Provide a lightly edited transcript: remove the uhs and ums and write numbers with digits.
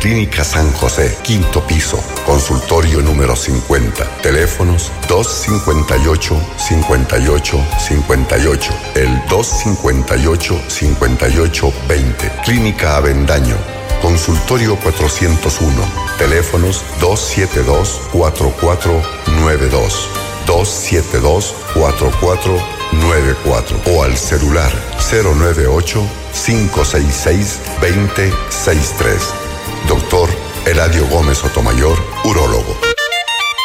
Clínica San José, quinto piso, consultorio número 50. Teléfonos 258-5858, el 258-5820. Clínica Avendaño, consultorio 401. Teléfonos 272-4492, 272-4494 o al celular 098-566-2063. Doctor Eladio Gómez Sotomayor, urólogo.